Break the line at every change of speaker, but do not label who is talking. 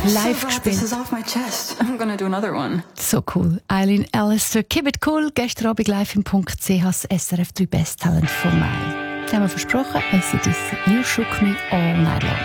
live gespielt.
This is off my chest. I'm gonna do another one.
So cool. Eileen Allister, Keep It Cool, gestern Abend live im .ch, das SRF 3 Best Talent von Mai. Die haben wir versprochen, AC/DC, You Shook Me All Night Long.